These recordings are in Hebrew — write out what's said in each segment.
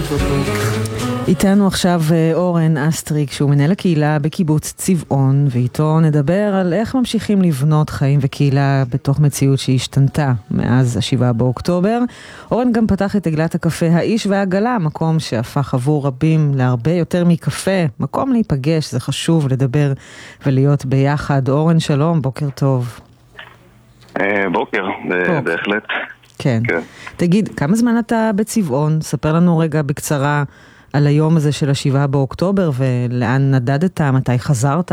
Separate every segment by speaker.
Speaker 1: איתנו עכשיו אורן אסטריק, שהוא מנהל הקהילה בקיבוץ צבעון, ואיתו נדבר על איך ממשיכים לבנות חיים וקהילה בתוך מציאות שהשתנתה מאז 7 באוקטובר. אורן גם פתח את עגלת הקפה האיש והעגלה, מקום שהפך עבור רבים להרבה יותר מקפה, מקום להיפגש, זה חשוב לדבר ולהיות ביחד. אורן, שלום, בוקר טוב.
Speaker 2: בוקר, בהחלט.
Speaker 1: כן. תגיד, כמה זמן אתה בצבעון? ספר לנו רגע בקצרה על היום הזה של 7 באוקטובר, ולאן נדדת, מתי חזרת?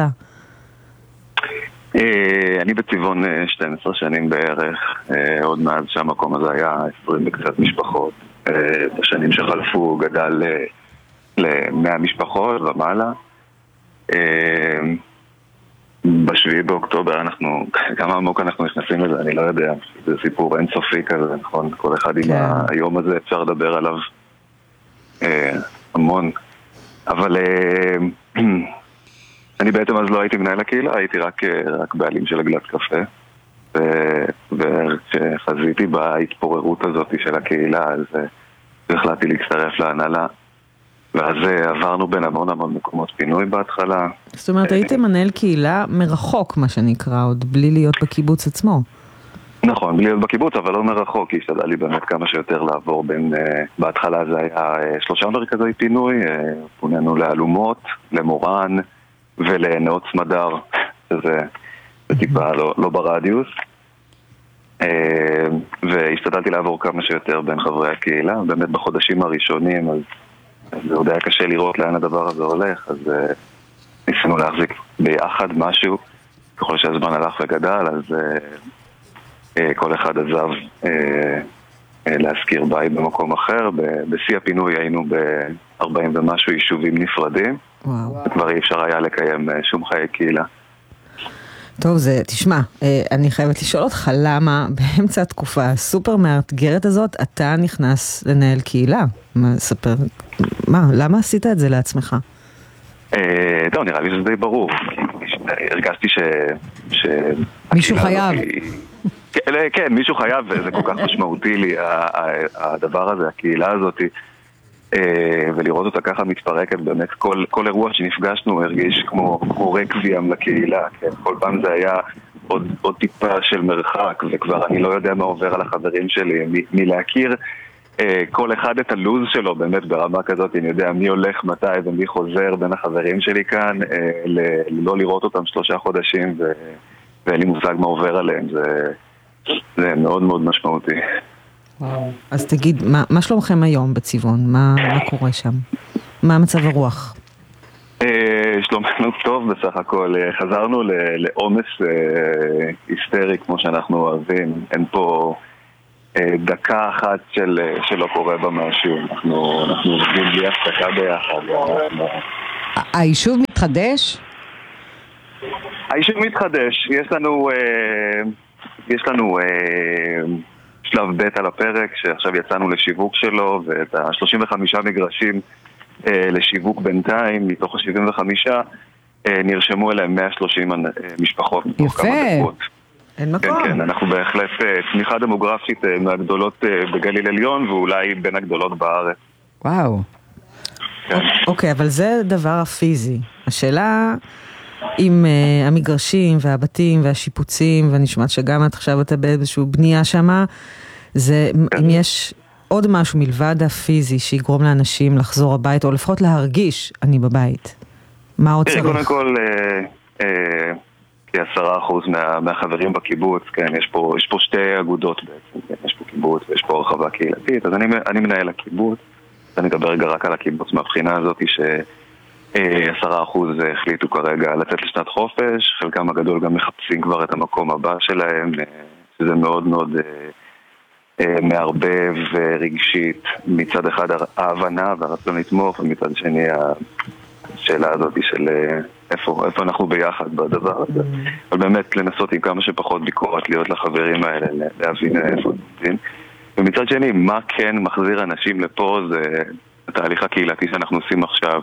Speaker 2: אני בצבעון 12 שנים בערך, עוד מאז שהמקום הזה היה 20 וקצת משפחות. בשנים שחלפו גדל ל100 משפחות ומעלה. ב7 באוקטובר כמה עמוק אנחנו נכנסים לזה, אני לא יודע, זה סיפור אינסופי כזה, נכון? כל אחד עם היום הזה אפשר לדבר עליו המון, אבל אני בעצם אז לא הייתי מנהל הקהילה, הייתי רק בעלים של עגלת קפה, וכשחזיתי בהתפוררות הזאת של הקהילה, אז החלטתי להצטרף להנהלה, ואז עברנו בין המון מקומות פינוי בהתחלה.
Speaker 1: זאת אומרת, הייתם מנהל קהילה מרחוק, מה שנקרא, עוד בלי להיות בקיבוץ עצמו.
Speaker 2: נכון, בלי להיות בקיבוץ, אבל לא מרחוק, כי השתדלה לי באמת כמה שיותר לעבור בין... בהתחלה זה היה 3 מרכזי פינוי, פונינו לאלומות, למורן ולנאות סמדר, שזה טיפה לא ברדיוס. והשתדלתי לעבור כמה שיותר בין חברי הקהילה, באמת בחודשים הראשונים, אז זה עוד היה קשה לראות לאן הדבר הזה הולך, אז ניסינו להחזיק ביחד משהו, ככל שהזמן הלך וגדל, אז כל אחד עזב להזכיר בית במקום אחר. בשיא הפינוי היינו ב40 ומשהו יישובים נפרדים, וכבר אי אפשר היה לקיים שום חיי קהילה.
Speaker 1: טוב, תשמע, אני חייבת לשאול אותך למה באמצע התקופה הסופר מאתגרת הזאת אתה נכנס לנהל קהילה? ספר, למה עשית את זה לעצמך?
Speaker 2: טוב, נראה לי שזה די ברור. הרגשתי
Speaker 1: מישהו חייב.
Speaker 2: כן, מישהו חייב, וזה כל כך משמעותי לי, הדבר הזה, הקהילה הזאת, ולראות אותה ככה מתפרקת. באמת כל אירוע שנפגשנו הרגיש כמו רקוויאם לקהילה, כן? כל פעם זה היה עוד טיפה של מרחק, וכבר אני לא יודע מה עובר על החברים שלי, מלהכיר כל אחד את הלוז שלו, באמת ברמה כזאת, אני יודע מי הולך מתי ומי חוזר בין החברים שלי כאן, לא לראות אותם 3 חודשים ואין לי מושג מה עובר עליהם, זה מאוד מאוד משמעותי.
Speaker 1: אז תגיד, מה שלומכם היום בצבעון? מה קורה שם? מה מצב הרוח?
Speaker 2: שלומנו טוב בסך הכל. חזרנו לעומס היסטרי כמו שאנחנו אוהבים. אין פה דקה אחת שלא קורה בה משהו. אנחנו עובדים בלי הפסקה ביחד.
Speaker 1: היישוב מתחדש?
Speaker 2: היישוב מתחדש. יש לנו שלב ב' על הפרק, שעכשיו יצאנו לשיווק שלו, ואת ה35 מגרשים לשיווק בינתיים, מתוך ה75 נרשמו אליהם 130 משפחות.
Speaker 1: יפה, אין מקום.
Speaker 2: כן, אנחנו בהחלט צמיחה דמוגרפית מהגדולות בגליל עליון, ואולי בין הגדולות בארץ.
Speaker 1: וואו. אוקיי, אבל זה דבר הפיזי. השאלה עם המגרשים והבתים והשיפוצים, ואני שומעת שגם עכשיו אתה באיזושהי בנייה שמה, זה אם יש עוד משהו מלבד הפיזי שיגרום לאנשים לחזור הבית, או לפחות להרגיש אני בבית. מה עוד צריך?
Speaker 2: קודם כל, כ10% מהחברים בקיבוץ, כן, יש פה 2 אגודות בעצם, יש פה קיבוץ ויש פה הרחבה קהילתית, אז אני מנהל הקיבוץ, אני אדבר רגע רק על הקיבוץ מהבחינה הזאת 10% החליטו כרגע לצאת לשנת חופש, חלקם הגדול גם מחפשים כבר את המקום הבא שלהם, שזה מאוד מאוד מערבב רגשית, מצד אחד ההבנה והרצון לתמוך, ומצד שני השאלה הזאת של איפה אנחנו ביחד בדבר הזה. אבל באמת לנסות עם כמה שפחות ביקורת להיות לחברים האלה, להבין איפה נמצאים. ומצד שני, מה כן מחזיר אנשים לפה, זה התהליך הקהילתי שאנחנו עושים עכשיו,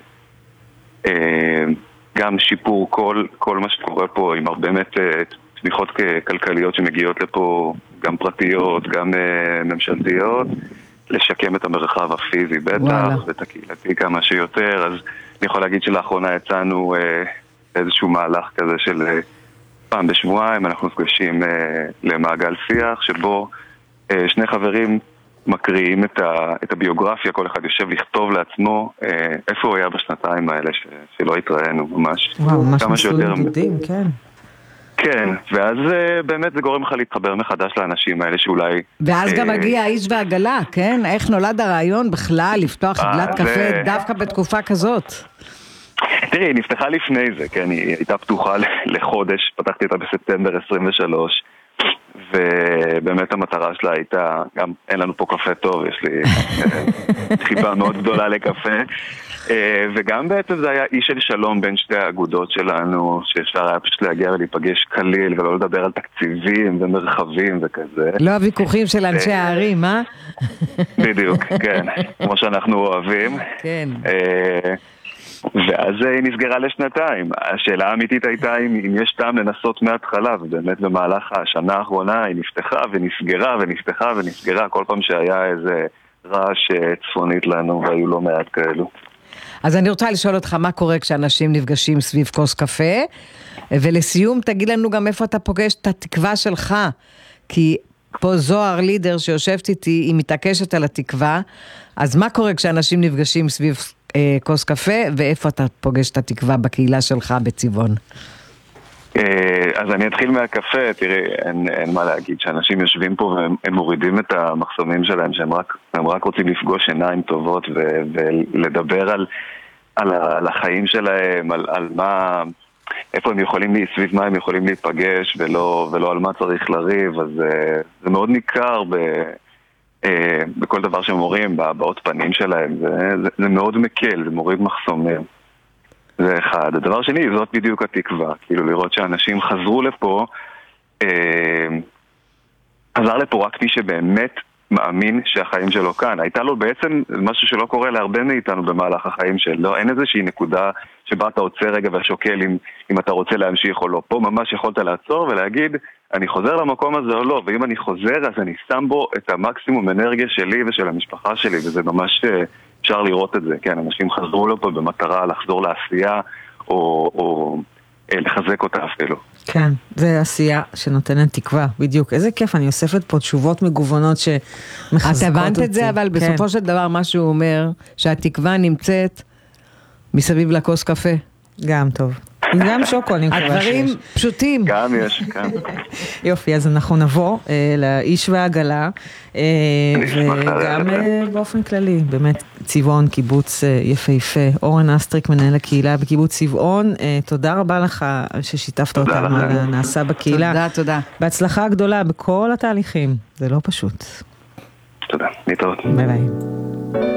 Speaker 2: גם שיפור כל מה שקורה פה, עם הרבה באמת תמיכות כלכליות שמגיעות לפה, גם פרטיות, גם ממשלתיות, לשקם את המרחב הפיזי בטח, ואת הקהילתי כמה שיותר. אז אני יכול להגיד שלאחרונה יצאנו איזשהו מהלך כזה של פעם בשבועיים, אנחנו נפגשים למעגל שיח, שבו שני חברים מקריאים את הביוגרפיה, כל אחד יושב לכתוב לעצמו איפה הוא היה בשנתיים האלה שלא התראינו ממש.
Speaker 1: וואו, ממש מסלול גדודים, כן.
Speaker 2: כן, ואז באמת זה גורם לך להתחבר מחדש לאנשים האלה שאולי...
Speaker 3: ואז גם מגיע האיש והעגלה, כן? איך נולד הרעיון בכלל לפתוח עגלת קפה דווקא בתקופה כזאת?
Speaker 2: תראי, היא נפתחה לפני זה, כן? היא הייתה פתוחה לחודש, פתחתי אותה בספטמבר 23, ובאמת המטרה שלה הייתה, גם אין לנו פה קפה טוב, יש לי חיבה מאוד גדולה לקפה, וגם בעצם זה היה איש של שלום בין שתי האגודות שלנו, שאפשר היה פשוט להגיע ולהיפגש קליל ולא לדבר על תקציבים ומרחבים וכזה.
Speaker 3: לא הוויכוחים של אנשי הערים, אה?
Speaker 2: בדיוק, כן, כמו שאנחנו אוהבים.
Speaker 3: כן.
Speaker 2: ואז היא נסגרה לשנתיים. השאלה האמיתית הייתה אם יש טעם לנסות מההתחלה, ובאמת במהלך השנה האחרונה היא נפתחה ונסגרה ונפתחה ונסגרה כל פעם שהיה איזה רעש צפונית לנו, והיו לא מעט כאלו.
Speaker 3: אז אני רוצה לשאול אותך מה קורה כשאנשים נפגשים סביב כוס קפה, ולסיום תגיד לנו גם איפה אתה פוגש את התקווה שלך, כי פה זוהר לידר שיושבת איתי, היא מתעקשת על התקווה, אז מה קורה כשאנשים נפגשים סביב כוס קפה, ואיפה אתה פוגש את התקווה בקהילה שלך בצבעון?
Speaker 2: אז אני אתחיל מהקפה. תראי, אין מה להגיד, שאנשים יושבים פה והם מורידים את המחסומים שלהם, שהם רק רוצים לפגוש עיניים טובות ולדבר על החיים שלהם, על מה, איפה הם יכולים, סביב מה הם יכולים להיפגש ולא על מה צריך לריב. אז זה מאוד ניכר בכל דבר שהם אומרים, באות פנים שלהם. זה מאוד מקל, זה מוריד מחסומים. זה אחד. הדבר שני, זאת בדיוק התקווה. כאילו לראות שאנשים חזרו לפה, חזר לפה רק מי שבאמת מאמין שהחיים שלו כאן. הייתה לו בעצם משהו שלא קורה להרבה מאיתנו במהלך החיים שלו. אין איזושהי נקודה שבה אתה עוצר רגע ושוקל אם אתה רוצה להמשיך או לא. פה ממש יכולת לעצור ולהגיד, אני חוזר למקום הזה או לא, ואם אני חוזר אז אני שם בו את המקסימום אנרגיה שלי ושל המשפחה שלי, וזה ממש אפשר לראות את זה. כן, אנשים חזרו לו פה במטרה לחזור לעשייה או לחזק אותה אפילו.
Speaker 1: כן, זה עשייה שנותנת תקווה, בדיוק. איזה כיף, אני אוספת פה תשובות מגוונות שמחזקות אותי.
Speaker 3: את הבנת את זה, אבל בסופו של דבר מה שהוא אומר, שהתקווה נמצאת מסביב לכוס קפה.
Speaker 1: גם טוב. גם שוקו, אני מקווה שיש.
Speaker 3: הדברים פשוטים.
Speaker 2: גם יש, כן.
Speaker 1: יופי, אז אנחנו נבוא לאיש והעגלה, וגם באופן כללי, באמת, צבעון, קיבוץ יפהפה. אורן אסטריק, מנהל הקהילה בקיבוץ צבעון, תודה רבה לך ששיתפת אותנו על הנעשה בקהילה.
Speaker 3: תודה.
Speaker 1: בהצלחה גדולה בכל התהליכים, זה לא פשוט.
Speaker 2: תודה, להתראות.
Speaker 1: ביי ביי.